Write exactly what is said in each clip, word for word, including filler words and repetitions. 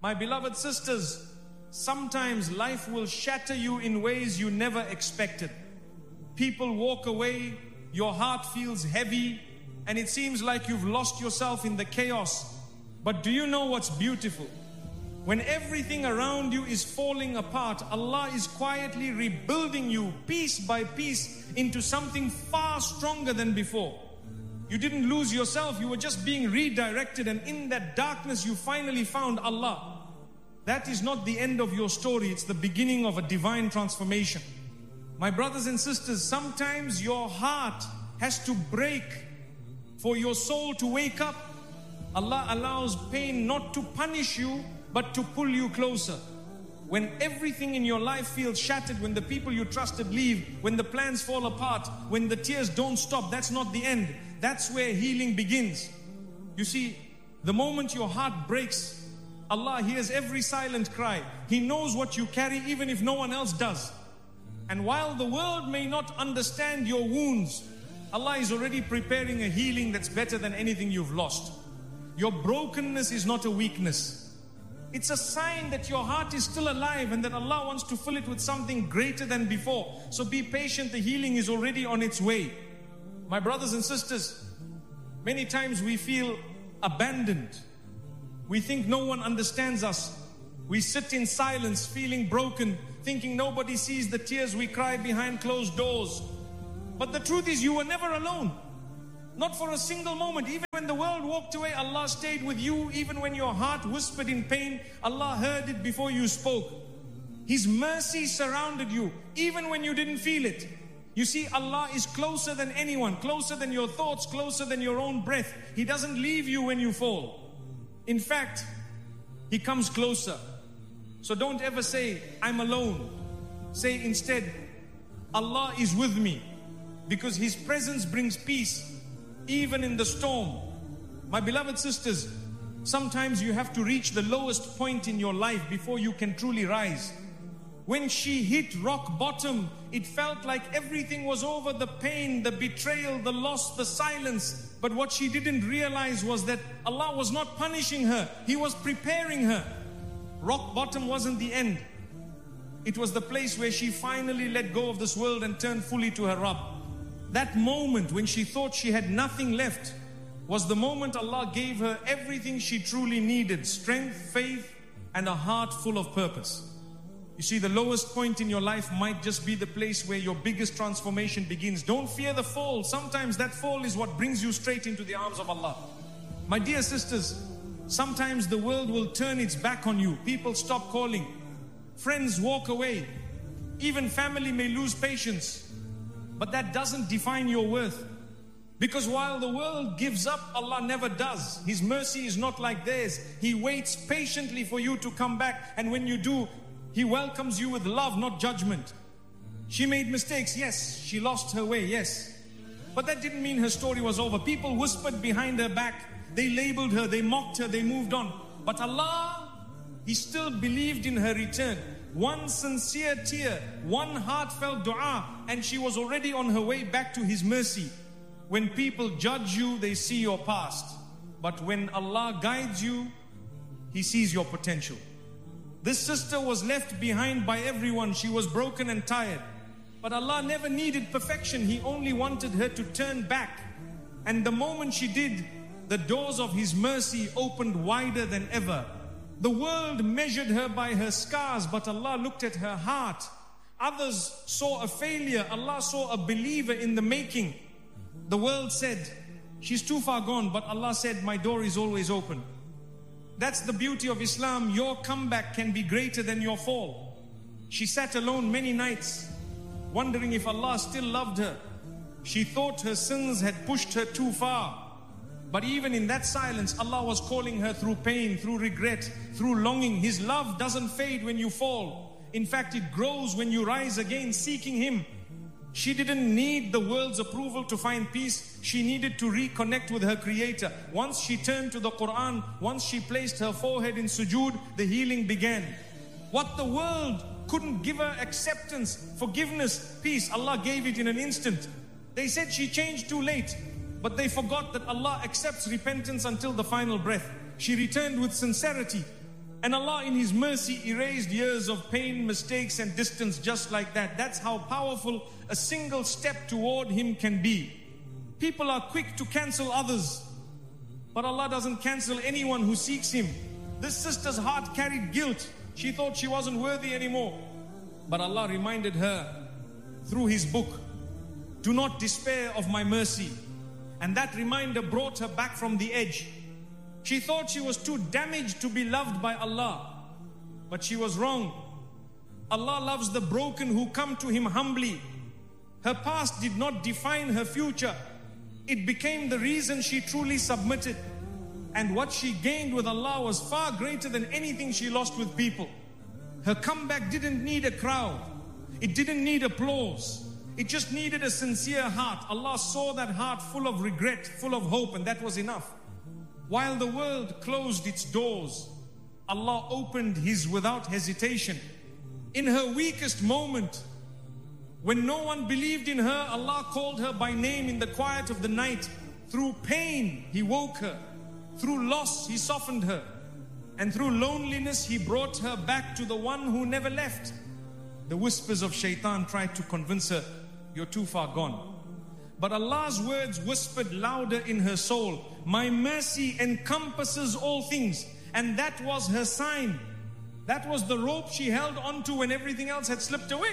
My beloved sisters, sometimes life will shatter you in ways you never expected. People walk away, your heart feels heavy, and it seems like you've lost yourself in the chaos. But do you know what's beautiful? When everything around you is falling apart, Allah is quietly rebuilding you piece by piece into something far stronger than before. You didn't lose yourself, you were just being redirected, and in that darkness you finally found Allah. That is not the end of your story, it's the beginning of a divine transformation. My brothers and sisters, sometimes your heart has to break for your soul to wake up. Allah allows pain not to punish you, but to pull you closer. When everything in your life feels shattered, when the people you trusted leave, when the plans fall apart, when the tears don't stop, that's not the end. That's where healing begins. You see, the moment your heart breaks, Allah hears every silent cry. He knows what you carry even if no one else does. And while the world may not understand your wounds, Allah is already preparing a healing that's better than anything you've lost. Your brokenness is not a weakness. It's a sign that your heart is still alive and that Allah wants to fill it with something greater than before. So be patient, the healing is already on its way. My brothers and sisters, many times we feel abandoned. We think no one understands us. We sit in silence, feeling broken, thinking nobody sees the tears we cry behind closed doors. But the truth is, you were never alone. Not for a single moment. Even when the world walked away, Allah stayed with you. Even when your heart whispered in pain, Allah heard it before you spoke. His mercy surrounded you, even when you didn't feel it. You see, Allah is closer than anyone, closer than your thoughts, closer than your own breath. He doesn't leave you when you fall. In fact, He comes closer. So don't ever say, I'm alone. Say instead, Allah is with me, because His presence brings peace even in the storm. My beloved sisters, sometimes you have to reach the lowest point in your life before you can truly rise. When she hit rock bottom, it felt like everything was over, the pain, the betrayal, the loss, the silence. But what she didn't realize was that Allah was not punishing her. He was preparing her. Rock bottom wasn't the end. It was the place where she finally let go of this world and turned fully to her Rabb. That moment when she thought she had nothing left was the moment Allah gave her everything she truly needed: strength, faith, and a heart full of purpose. You see, the lowest point in your life might just be the place where your biggest transformation begins. Don't fear the fall. Sometimes that fall is what brings you straight into the arms of Allah. My dear sisters, sometimes the world will turn its back on you. People stop calling. Friends walk away. Even family may lose patience. But that doesn't define your worth. Because while the world gives up, Allah never does. His mercy is not like theirs. He waits patiently for you to come back. And when you do, He welcomes you with love, not judgment. She made mistakes, yes. She lost her way, yes. But that didn't mean her story was over. People whispered behind her back. They labeled her, they mocked her, they moved on. But Allah, He still believed in her return. One sincere tear, one heartfelt dua, and she was already on her way back to His mercy. When people judge you, they see your past. But when Allah guides you, He sees your potential. This sister was left behind by everyone. She was broken and tired. But Allah never needed perfection. He only wanted her to turn back. And the moment she did, the doors of His mercy opened wider than ever. The world measured her by her scars, but Allah looked at her heart. Others saw a failure. Allah saw a believer in the making. The world said, she's too far gone, but Allah said, my door is always open. That's the beauty of Islam. Your comeback can be greater than your fall. She sat alone many nights, wondering if Allah still loved her. She thought her sins had pushed her too far. But even in that silence, Allah was calling her through pain, through regret, through longing. His love doesn't fade when you fall. In fact, it grows when you rise again, seeking Him. She didn't need the world's approval to find peace. She needed to reconnect with her Creator. Once she turned to the Quran, once she placed her forehead in sujood, the healing began. What the world couldn't give her: acceptance, forgiveness, peace, Allah gave it in an instant. They said she changed too late. But they forgot that Allah accepts repentance until the final breath. She returned with sincerity. And Allah in His mercy erased years of pain, mistakes and distance just like that. That's how powerful a single step toward Him can be. People are quick to cancel others, but Allah doesn't cancel anyone who seeks Him. This sister's heart carried guilt. She thought she wasn't worthy anymore. But Allah reminded her through His book, do not despair of my mercy. And that reminder brought her back from the edge. She thought she was too damaged to be loved by Allah, but she was wrong. Allah loves the broken who come to Him humbly. Her past did not define her future. It became the reason she truly submitted. And what she gained with Allah was far greater than anything she lost with people. Her comeback didn't need a crowd. It didn't need applause. It just needed a sincere heart. Allah saw that heart full of regret, full of hope, and that was enough. While the world closed its doors, Allah opened His without hesitation. In her weakest moment, when no one believed in her, Allah called her by name in the quiet of the night. Through pain, He woke her. Through loss, He softened her. And through loneliness, He brought her back to the one who never left. The whispers of shaitan tried to convince her, you're too far gone. But Allah's words whispered louder in her soul, my mercy encompasses all things. And that was her sign. That was the rope she held onto when everything else had slipped away.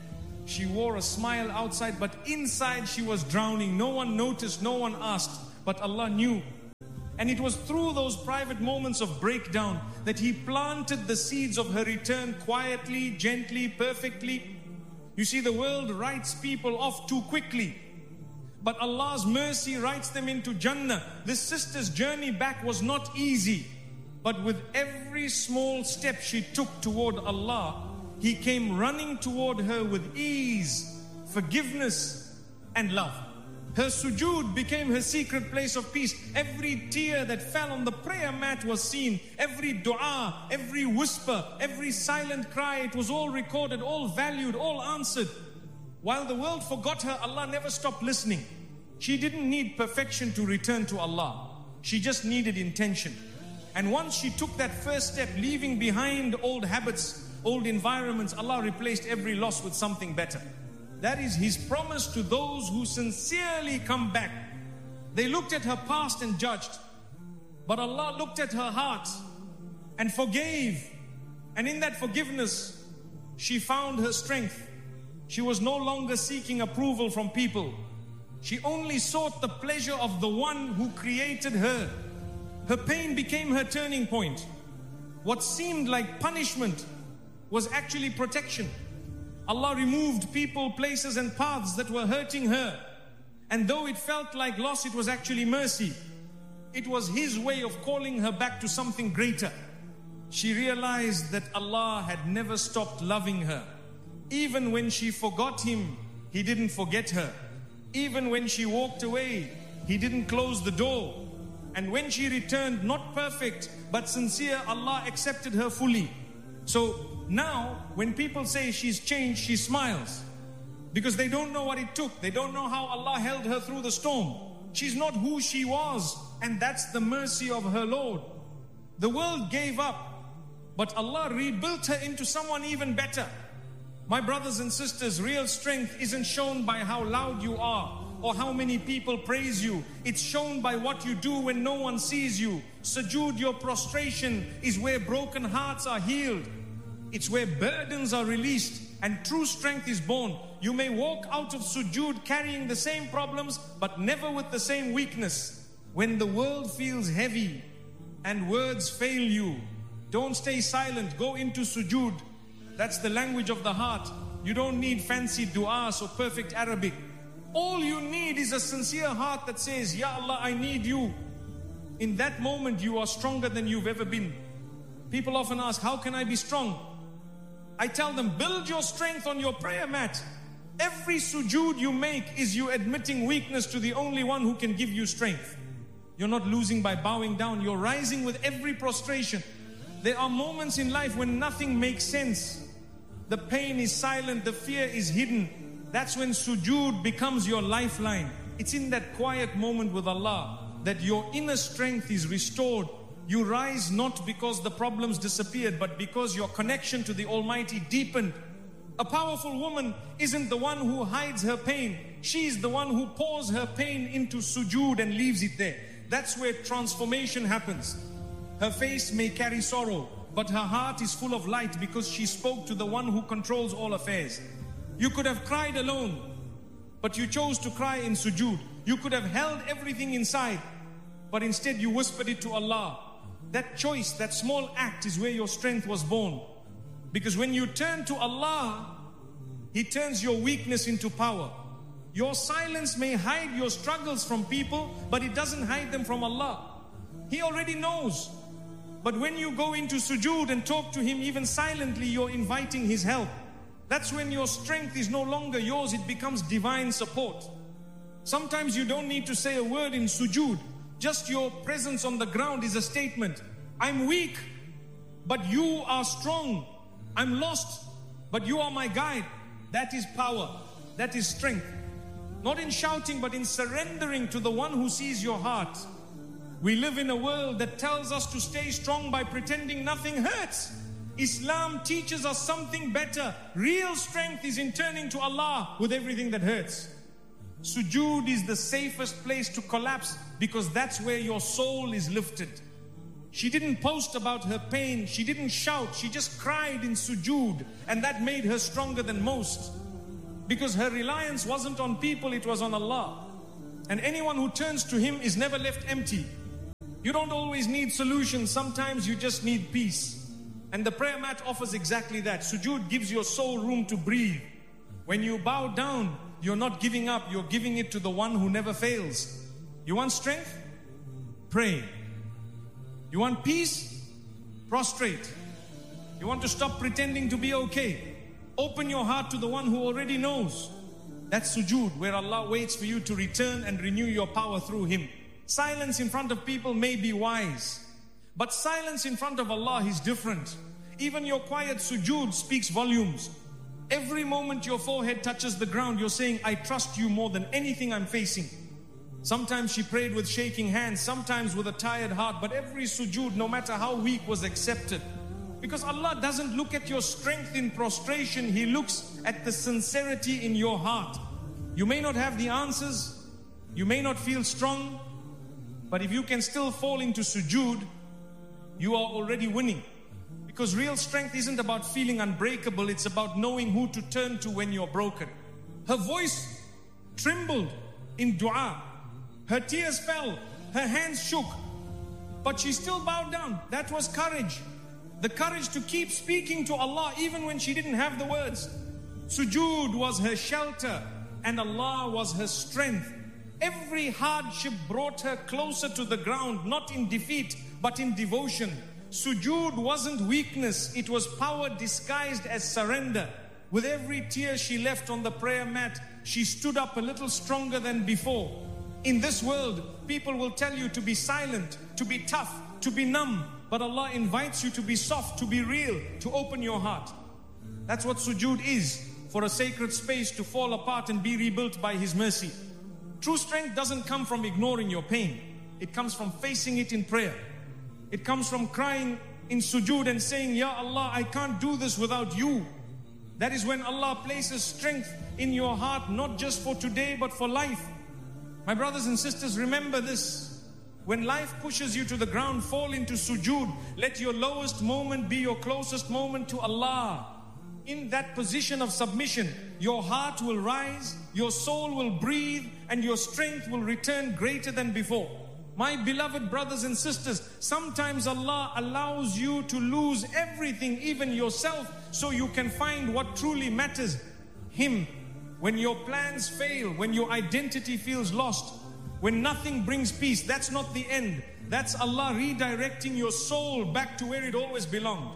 She wore a smile outside, but inside she was drowning. No one noticed, no one asked, but Allah knew. And it was through those private moments of breakdown that He planted the seeds of her return quietly, gently, perfectly. You see, the world writes people off too quickly, but Allah's mercy writes them into Jannah. This sister's journey back was not easy, but with every small step she took toward Allah, He came running toward her with ease, forgiveness and love. Her sujood became her secret place of peace. Every tear that fell on the prayer mat was seen. Every dua, every whisper, every silent cry, it was all recorded, all valued, all answered. While the world forgot her, Allah never stopped listening. She didn't need perfection to return to Allah. She just needed intention. And once she took that first step, leaving behind old habits, old environments, Allah replaced every loss with something better. That is His promise to those who sincerely come back. They looked at her past and judged, but Allah looked at her heart and forgave. And in that forgiveness, she found her strength. She was no longer seeking approval from people. She only sought the pleasure of the one who created her. Her pain became her turning point. What seemed like punishment was actually protection. Allah removed people, places and paths that were hurting her. And though it felt like loss, it was actually mercy. It was His way of calling her back to something greater. She realized that Allah had never stopped loving her. Even when she forgot Him, He didn't forget her. Even when she walked away, He didn't close the door. And when she returned, not perfect, but sincere, Allah accepted her fully. So now, when people say she's changed, she smiles. Because they don't know what it took. They don't know how Allah held her through the storm. She's not who she was. And that's the mercy of her Lord. The world gave up, but Allah rebuilt her into someone even better. My brothers and sisters, real strength isn't shown by how loud you are or how many people praise you. It's shown by what you do when no one sees you. Sujood, your prostration, is where broken hearts are healed. It's where burdens are released and true strength is born. You may walk out of sujood carrying the same problems, but never with the same weakness. When the world feels heavy and words fail you, don't stay silent. Go into sujood. That's the language of the heart. You don't need fancy du'as or perfect Arabic. All you need is a sincere heart that says, Ya Allah, I need you. In that moment, you are stronger than you've ever been. People often ask, how can I be strong? I tell them, build your strength on your prayer mat. Every sujood you make is you admitting weakness to the only one who can give you strength. You're not losing by bowing down. You're rising with every prostration. There are moments in life when nothing makes sense. The pain is silent. The fear is hidden. That's when sujood becomes your lifeline. It's in that quiet moment with Allah that your inner strength is restored you rise not because the problems disappeared, but because your connection to the Almighty deepened. A powerful woman isn't the one who hides her pain. She's the one who pours her pain into sujood and leaves it there. That's where transformation happens. Her face may carry sorrow, but her heart is full of light because she spoke to the one who controls all affairs. You could have cried alone, but you chose to cry in sujood. You could have held everything inside, but instead you whispered it to Allah. That choice, that small act is where your strength was born. Because when you turn to Allah, He turns your weakness into power. Your silence may hide your struggles from people, but it doesn't hide them from Allah. He already knows. But when you go into sujood and talk to Him even silently, you're inviting His help. That's when your strength is no longer yours, it becomes divine support. Sometimes you don't need to say a word in sujood. Just your presence on the ground is a statement. I'm weak, but you are strong. I'm lost, but you are my guide. That is power. That is strength. Not in shouting, but in surrendering to the one who sees your heart. We live in a world that tells us to stay strong by pretending nothing hurts. Islam teaches us something better. Real strength is in turning to Allah with everything that hurts. Sujood is the safest place to collapse because that's where your soul is lifted. She didn't post about her pain. She didn't shout. She just cried in sujood, and that made her stronger than most. Because her reliance wasn't on people, it was on Allah. And anyone who turns to Him is never left empty. You don't always need solutions. Sometimes you just need peace. And the prayer mat offers exactly that. Sujood gives your soul room to breathe. When you bow down, you're not giving up. You're giving it to the one who never fails. You want strength? Pray. You want peace? Prostrate. You want to stop pretending to be okay? Open your heart to the one who already knows. That's sujood, where Allah waits for you to return and renew your power through Him. Silence in front of people may be wise, but silence in front of Allah is different. Even your quiet sujood speaks volumes. Every moment your forehead touches the ground, you're saying, I trust you more than anything I'm facing. Sometimes she prayed with shaking hands, sometimes with a tired heart, but every sujood, no matter how weak, was accepted. Because Allah doesn't look at your strength in prostration, He looks at the sincerity in your heart. You may not have the answers, you may not feel strong, but if you can still fall into sujood, you are already winning. Because real strength isn't about feeling unbreakable, it's about knowing who to turn to when you're broken. Her voice trembled in dua. Her tears fell, her hands shook, but she still bowed down. That was courage. The courage to keep speaking to Allah even when she didn't have the words. Sujood was her shelter and Allah was her strength. Every hardship brought her closer to the ground, not in defeat, but in devotion. Sujood wasn't weakness, it was power disguised as surrender. With every tear she left on the prayer mat, she stood up a little stronger than before. In this world, people will tell you to be silent, to be tough, to be numb. But Allah invites you to be soft, to be real, to open your heart. That's what sujood is, for a sacred space to fall apart and be rebuilt by His mercy. True strength doesn't come from ignoring your pain. It comes from facing it in prayer. It comes from crying in sujood and saying, Ya Allah, I can't do this without you. That is when Allah places strength in your heart, not just for today, but for life. My brothers and sisters, remember this. When life pushes you to the ground, fall into sujood. Let your lowest moment be your closest moment to Allah. In that position of submission, your heart will rise, your soul will breathe, and your strength will return greater than before. My beloved brothers and sisters, sometimes Allah allows you to lose everything, even yourself, so you can find what truly matters, Him. When your plans fail, when your identity feels lost, when nothing brings peace, that's not the end. That's Allah redirecting your soul back to where it always belonged.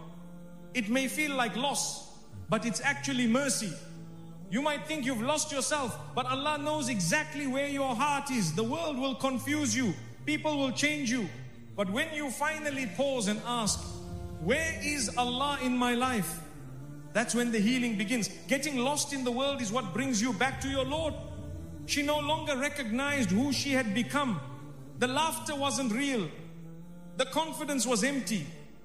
It may feel like loss, but it's actually mercy. You might think you've lost yourself, but Allah knows exactly where your heart is. The world will confuse you. People will change you. But when you finally pause and ask, where is Allah in my life? That's when the healing begins. Getting lost in the world is what brings you back to your Lord. She no longer recognized who she had become. The laughter wasn't real. The confidence was empty.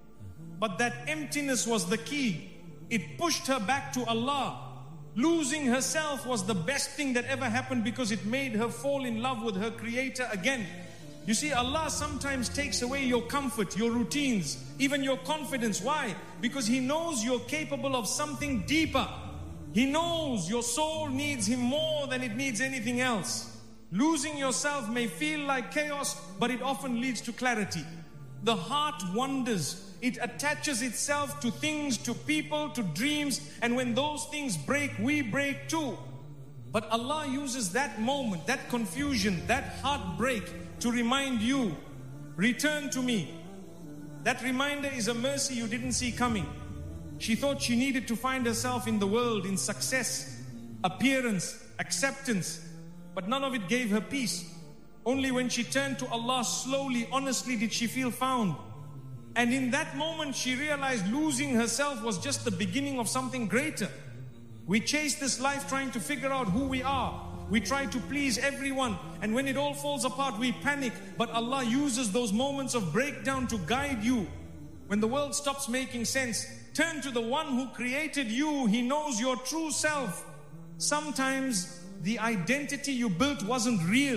But that emptiness was the key. It pushed her back to Allah. Losing herself was the best thing that ever happened because it made her fall in love with her Creator again. You see, Allah sometimes takes away your comfort, your routines, even your confidence. Why? Because He knows you're capable of something deeper. He knows your soul needs Him more than it needs anything else. Losing yourself may feel like chaos, but it often leads to clarity. The heart wanders. It attaches itself to things, to people, to dreams. And when those things break, we break too. But Allah uses that moment, that confusion, that heartbreak to remind you, return to me. That reminder is a mercy you didn't see coming. She thought she needed to find herself in the world, in success, appearance, acceptance. But none of it gave her peace. Only when she turned to Allah slowly, honestly, did she feel found. And in that moment, she realized losing herself was just the beginning of something greater. We chase this life trying to figure out who we are. We try to please everyone. And when it all falls apart, we panic. But Allah uses those moments of breakdown to guide you. When the world stops making sense, turn to the one who created you. He knows your true self. Sometimes the identity you built wasn't real.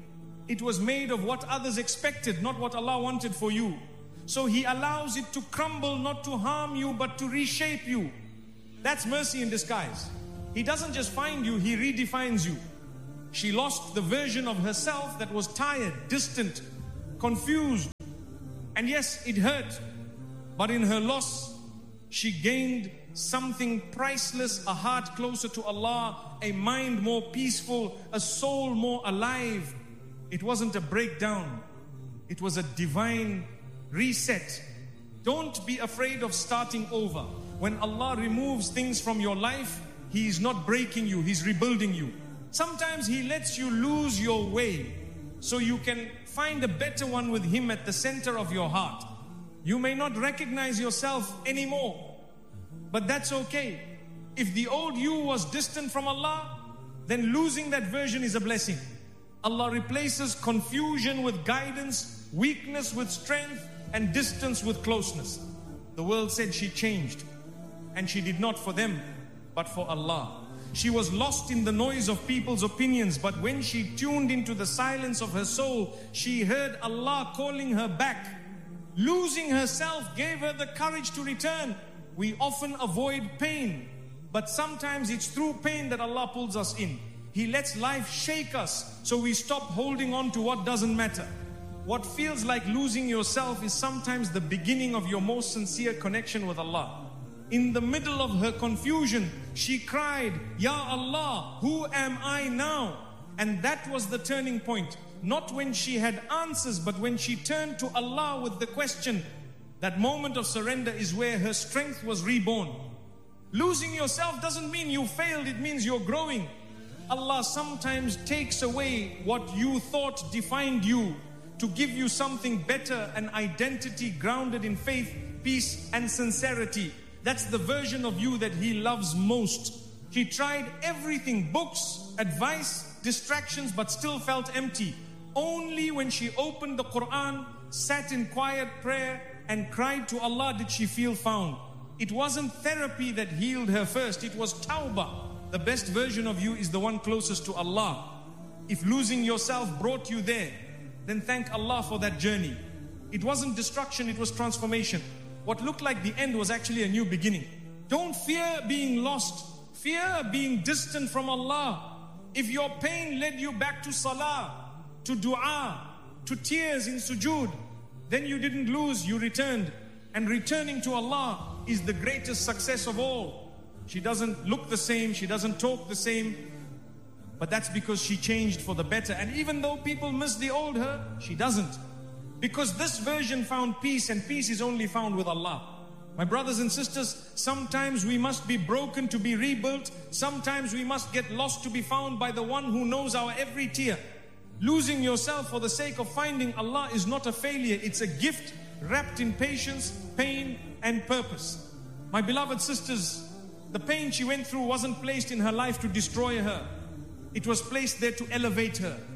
It was made of what others expected, not what Allah wanted for you. So He allows it to crumble, not to harm you, but to reshape you. That's mercy in disguise. He doesn't just find you, He redefines you. She lost the version of herself that was tired, distant, confused. And yes, it hurt. But in her loss, she gained something priceless, a heart closer to Allah, a mind more peaceful, a soul more alive. It wasn't a breakdown. It was a divine reset. Don't be afraid of starting over. When Allah removes things from your life, He is not breaking you, He's rebuilding you. Sometimes He lets you lose your way so you can find a better one with Him at the center of your heart. You may not recognize yourself anymore, but that's okay. If the old you was distant from Allah, then losing that version is a blessing. Allah replaces confusion with guidance, weakness with strength, and distance with closeness. The world said she changed, and she did not for them, but for Allah. She was lost in the noise of people's opinions, but when she tuned into the silence of her soul, she heard Allah calling her back. Losing herself gave her the courage to return. We often avoid pain, but sometimes it's through pain that Allah pulls us in. He lets life shake us so we stop holding on to what doesn't matter. What feels like losing yourself is sometimes the beginning of your most sincere connection with Allah. In the middle of her confusion, she cried, Ya Allah, who am I now? And that was the turning point. Not when she had answers, but when she turned to Allah with the question. That moment of surrender is where her strength was reborn. Losing yourself doesn't mean you failed, it means you're growing. Allah sometimes takes away what you thought defined you to give you something better, an identity grounded in faith, peace, and sincerity. That's the version of you that He loves most. She tried everything, books, advice, distractions, but still felt empty. Only when she opened the Quran, sat in quiet prayer, and cried to Allah did she feel found. It wasn't therapy that healed her first, it was tawbah. The best version of you is the one closest to Allah. If losing yourself brought you there, then thank Allah for that journey. It wasn't destruction, it was transformation. What looked like the end was actually a new beginning. Don't fear being lost. Fear being distant from Allah. If your pain led you back to salah, to dua, to tears in sujood, then you didn't lose, you returned. And returning to Allah is the greatest success of all. She doesn't look the same, she doesn't talk the same, but that's because she changed for the better. And even though people miss the old her, she doesn't. Because this version found peace, and peace is only found with Allah. My brothers and sisters, sometimes we must be broken to be rebuilt. Sometimes we must get lost to be found by the one who knows our every tear. Losing yourself for the sake of finding Allah is not a failure. It's a gift wrapped in patience, pain, and purpose. My beloved sisters, the pain she went through wasn't placed in her life to destroy her. It was placed there to elevate her.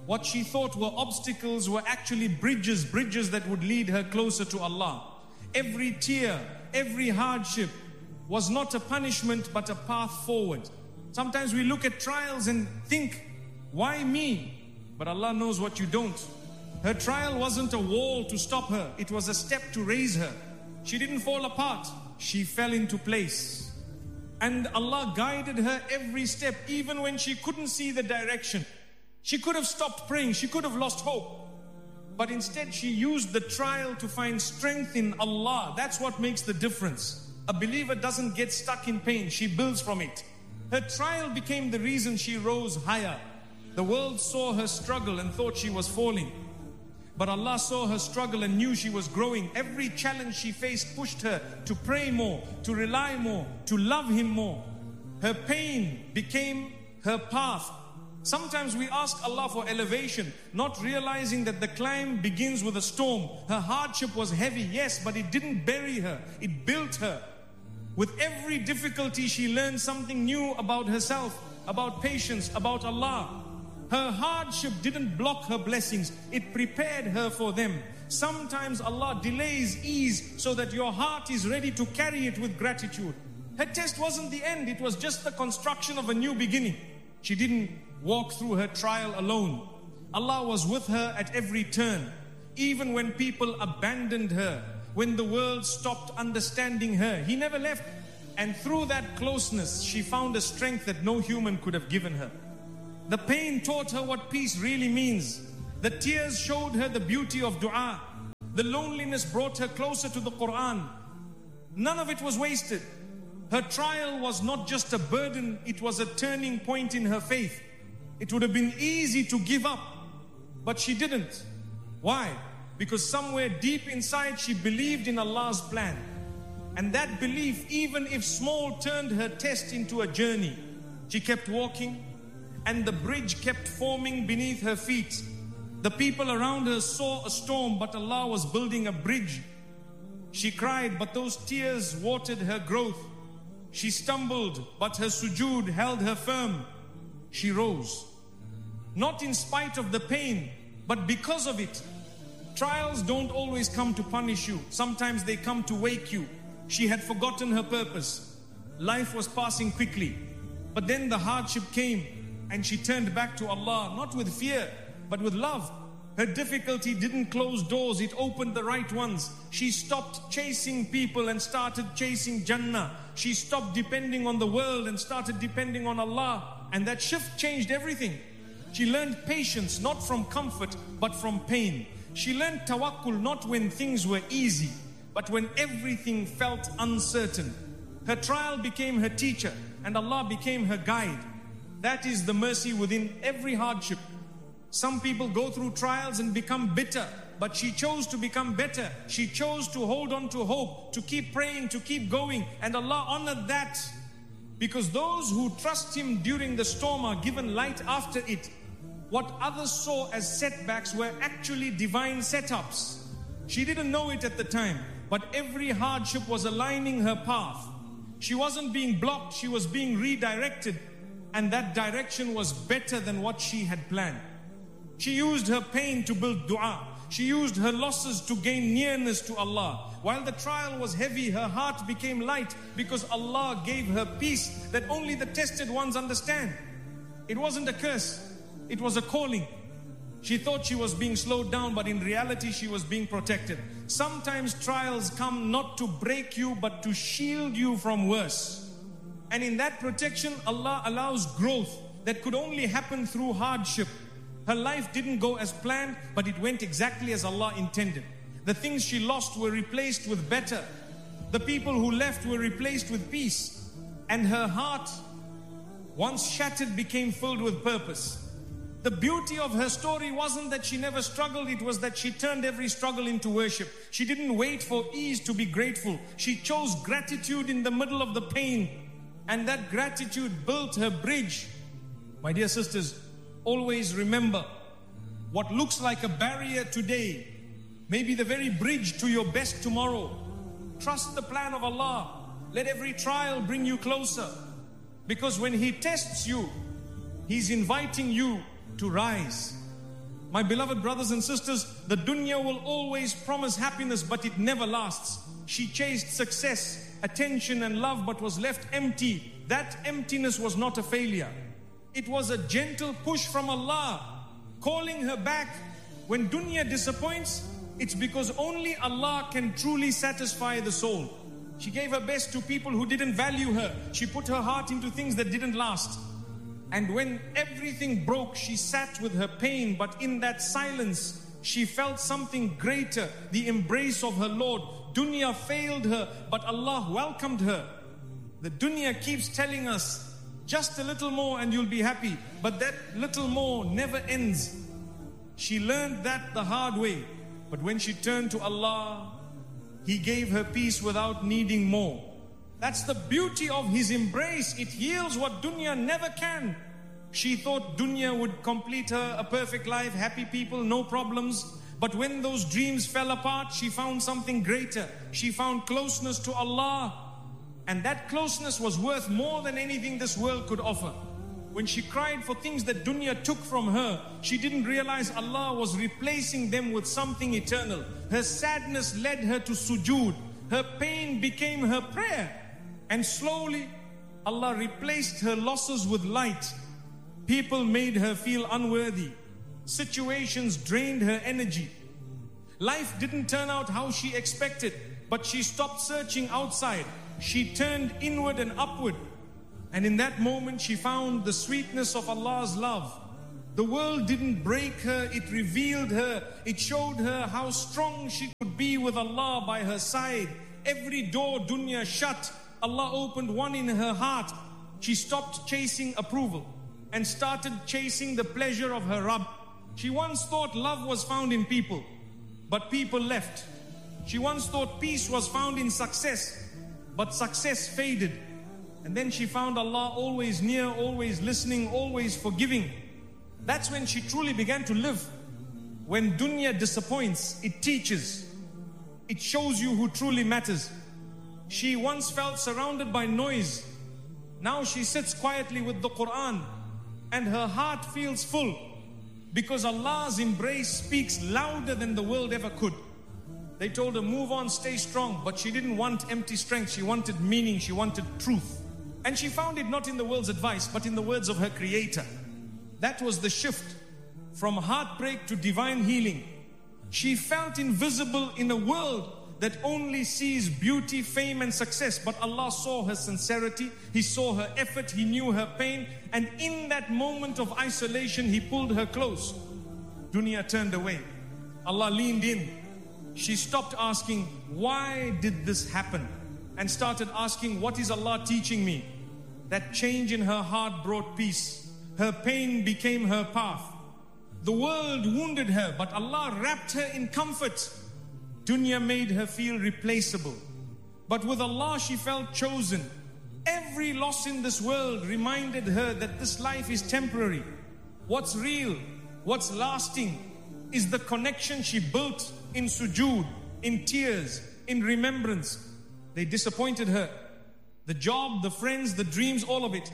What she thought were obstacles were actually bridges, bridges that would lead her closer to Allah. Every tear, every hardship was not a punishment but a path forward. Sometimes we look at trials and think, why me? But Allah knows what you don't. Her trial wasn't a wall to stop her. It was a step to raise her. She didn't fall apart. She fell into place. And Allah guided her every step, even when she couldn't see the direction. She could have stopped praying. She could have lost hope. But instead she used the trial to find strength in Allah. That's what makes the difference. A believer doesn't get stuck in pain. She builds from it. Her trial became the reason she rose higher. The world saw her struggle and thought she was falling. But Allah saw her struggle and knew she was growing. Every challenge she faced pushed her to pray more, to rely more, to love Him more. Her pain became her path. Sometimes we ask Allah for elevation, not realizing that the climb begins with a storm. Her hardship was heavy, yes, but it didn't bury her. It built her. With every difficulty, she learned something new about herself, about patience, about Allah. Her hardship didn't block her blessings. It prepared her for them. Sometimes Allah delays ease so that your heart is ready to carry it with gratitude. Her test wasn't the end. It was just the construction of a new beginning. She didn't walk through her trial alone. Allah was with her at every turn. Even when people abandoned her, when the world stopped understanding her, He never left. And through that closeness, she found a strength that no human could have given her. The pain taught her what peace really means. The tears showed her the beauty of dua. The loneliness brought her closer to the Quran. None of it was wasted. Her trial was not just a burden, it was a turning point in her faith. It would have been easy to give up, but she didn't. Why? Because somewhere deep inside she believed in Allah's plan. And that belief, even if small, turned her test into a journey. She kept walking, and the bridge kept forming beneath her feet. The people around her saw a storm, but Allah was building a bridge. She cried, but those tears watered her growth. She stumbled, but her sujood held her firm. She rose. Not in spite of the pain, but because of it. Trials don't always come to punish you. Sometimes they come to wake you. She had forgotten her purpose. Life was passing quickly. But then the hardship came, and she turned back to Allah, not with fear, but with love. Her difficulty didn't close doors, it opened the right ones. She stopped chasing people and started chasing Jannah. She stopped depending on the world and started depending on Allah. And that shift changed everything. She learned patience, not from comfort, but from pain. She learned tawakkul, not when things were easy, but when everything felt uncertain. Her trial became her teacher, and Allah became her guide. That is the mercy within every hardship. Some people go through trials and become bitter, but she chose to become better. She chose to hold on to hope, to keep praying, to keep going, and Allah honored that. Because those who trust Him during the storm are given light after it. What others saw as setbacks were actually divine setups. She didn't know it at the time, but every hardship was aligning her path. She wasn't being blocked, she was being redirected, and that direction was better than what she had planned. She used her pain to build dua. She used her losses to gain nearness to Allah. While the trial was heavy, her heart became light because Allah gave her peace that only the tested ones understand. It wasn't a curse, it was a calling. She thought she was being slowed down, but in reality she was being protected. Sometimes trials come not to break you, but to shield you from worse. And in that protection, Allah allows growth that could only happen through hardship. Her life didn't go as planned, but it went exactly as Allah intended. The things she lost were replaced with better. The people who left were replaced with peace. And her heart, once shattered, became filled with purpose. The beauty of her story wasn't that she never struggled, it was that she turned every struggle into worship. She didn't wait for ease to be grateful. She chose gratitude in the middle of the pain. And that gratitude built her bridge. My dear sisters, always remember, what looks like a barrier today may be the very bridge to your best tomorrow. Trust the plan of Allah. Let every trial bring you closer. Because when He tests you, He's inviting you to rise. My beloved brothers and sisters, the dunya will always promise happiness, but it never lasts. She chased success, attention and love, but was left empty. That emptiness was not a failure. It was a gentle push from Allah, calling her back. When dunya disappoints, it's because only Allah can truly satisfy the soul. She gave her best to people who didn't value her. She put her heart into things that didn't last. And when everything broke, she sat with her pain, but in that silence, she felt something greater, the embrace of her Lord. Dunya failed her, but Allah welcomed her. The dunya keeps telling us, just a little more and you'll be happy. But that little more never ends. She learned that the hard way. But when she turned to Allah, He gave her peace without needing more. That's the beauty of His embrace. It heals what dunya never can. She thought dunya would complete her, a perfect life, happy people, no problems. But when those dreams fell apart, she found something greater. She found closeness to Allah. And that closeness was worth more than anything this world could offer. When she cried for things that dunya took from her, she didn't realize Allah was replacing them with something eternal. Her sadness led her to sujood. Her pain became her prayer. And slowly, Allah replaced her losses with light. People made her feel unworthy. Situations drained her energy. Life didn't turn out how she expected, but she stopped searching outside. She turned inward and upward. And in that moment, she found the sweetness of Allah's love. The world didn't break her, it revealed her. It showed her how strong she could be with Allah by her side. Every door dunya shut, Allah opened one in her heart. She stopped chasing approval and started chasing the pleasure of her Rabb. She once thought love was found in people, but people left. She once thought peace was found in success, but success faded. And then she found Allah always near, always listening, always forgiving. That's when she truly began to live. When dunya disappoints, it teaches. It shows you who truly matters. She once felt surrounded by noise. Now she sits quietly with the Quran and her heart feels full because Allah's embrace speaks louder than the world ever could. They told her, move on, stay strong. But she didn't want empty strength. She wanted meaning. She wanted truth. And she found it not in the world's advice, but in the words of her Creator. That was the shift from heartbreak to divine healing. She felt invisible in a world that only sees beauty, fame and success. But Allah saw her sincerity. He saw her effort. He knew her pain. And in that moment of isolation, He pulled her close. Dunya turned away. Allah leaned in. She stopped asking, why did this happen? And started asking, what is Allah teaching me? That change in her heart brought peace. Her pain became her path. The world wounded her, but Allah wrapped her in comfort. Dunya made her feel replaceable. But with Allah, she felt chosen. Every loss in this world reminded her that this life is temporary. What's real, what's lasting, is the connection she built in sujood, in tears, in remembrance. They disappointed her. The job, the friends, the dreams, all of it.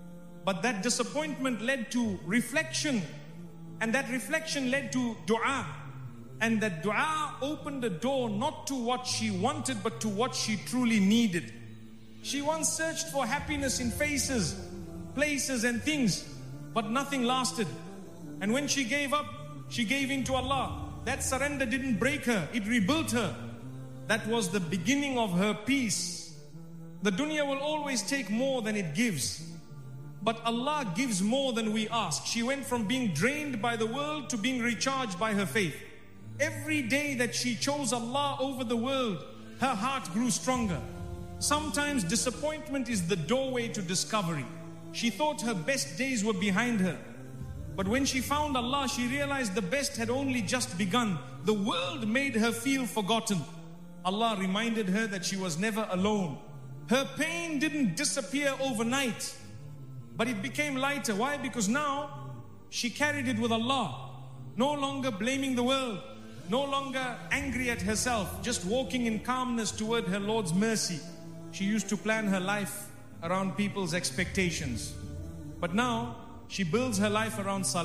But that disappointment led to reflection. And that reflection led to dua. And that dua opened the door not to what she wanted, but to what she truly needed. She once searched for happiness in faces, places and things, but nothing lasted. And when she gave up, she gave in to Allah. That surrender didn't break her, it rebuilt her. That was the beginning of her peace. The dunya will always take more than it gives. But Allah gives more than we ask. She went from being drained by the world to being recharged by her faith. Every day that she chose Allah over the world, her heart grew stronger. Sometimes disappointment is the doorway to discovery. She thought her best days were behind her. But when she found Allah, she realized the best had only just begun. The world made her feel forgotten. Allah reminded her that she was never alone. Her pain didn't disappear overnight, but it became lighter. Why? Because now she carried it with Allah. No longer blaming the world. No longer angry at herself. Just walking in calmness toward her Lord's mercy. She used to plan her life around people's expectations. But now she builds her life around salah.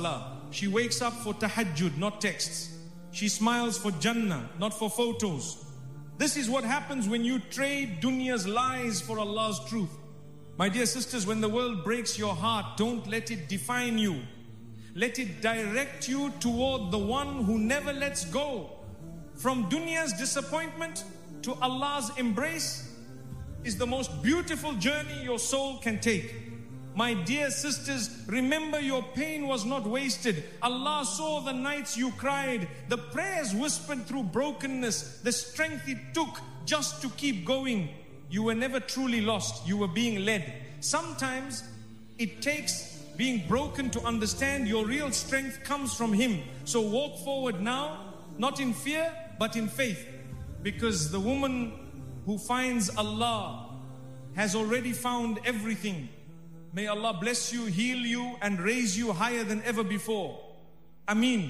She wakes up for tahajjud, not texts. She smiles for Jannah, not for photos. This is what happens when you trade dunya's lies for Allah's truth. My dear sisters, when the world breaks your heart, don't let it define you. Let it direct you toward the one who never lets go. From dunya's disappointment to Allah's embrace is the most beautiful journey your soul can take. My dear sisters, remember your pain was not wasted. Allah saw the nights you cried, the prayers whispered through brokenness, the strength it took just to keep going. You were never truly lost, you were being led. Sometimes it takes being broken to understand your real strength comes from Him. So walk forward now, not in fear, but in faith. Because the woman who finds Allah has already found everything. May Allah bless you, heal you, and raise you higher than ever before. Ameen.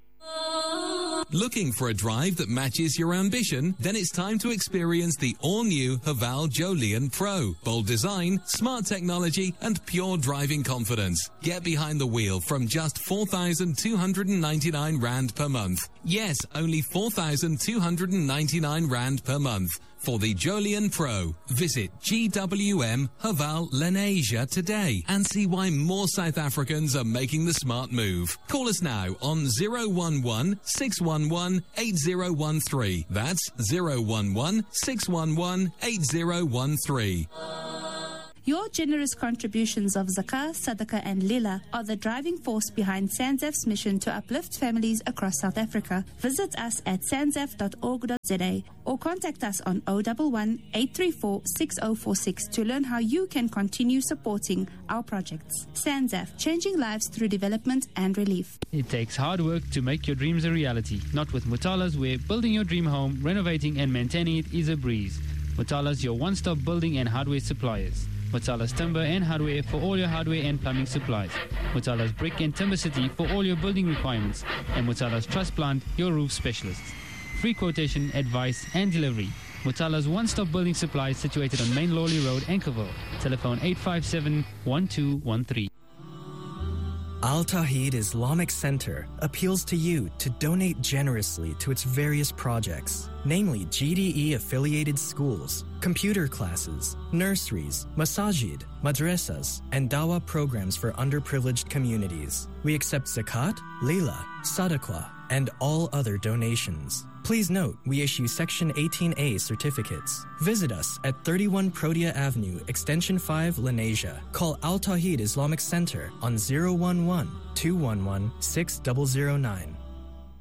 Looking for a drive that matches your ambition? Then it's time to experience the all-new Haval Joleon Pro. Bold design, smart technology, and pure driving confidence. Get behind the wheel from just four thousand two hundred ninety-nine rand per month. Yes, only four thousand two hundred ninety-nine rand per month. For the Joleon Pro, visit G W M Haval Lenasia today and see why more South Africans are making the smart move. Call us now on zero one one, six one one, eight zero one three. That's zero one one, six one one, eight zero one three. Your generous contributions of zakah, sadaqah and lila are the driving force behind SANZAF's mission to uplift families across South Africa. Visit us at sanzaf dot org dot za or contact us on zero one one, eight three four, six zero four six to learn how you can continue supporting our projects. SANZAF, changing lives through development and relief. It takes hard work to make your dreams a reality. Not with Mutala's, where building your dream home, renovating and maintaining it is a breeze. Mutala's, your one-stop building and hardware suppliers. Mutala's Timber and Hardware for all your hardware and plumbing supplies. Mutala's Brick and Timber City for all your building requirements. And Mutala's Truss Plant, your roof specialists. Free quotation, advice and delivery. Mutala's one-stop building supplies situated on Main Lawley Road, Anchorville. Telephone eight five seven, one two one three. Al Tawheed Islamic Center appeals to you to donate generously to its various projects, namely G D E-affiliated schools, computer classes, nurseries, masajid, madrasas, and dawah programs for underprivileged communities. We accept zakat, lila, sadaqah, and all other donations. Please note, we issue Section eighteen A certificates. Visit us at thirty-one Protea Avenue, Extension five, Lenasia. Call Al Tawheed Islamic Center on zero one one, two one one, six zero zero nine.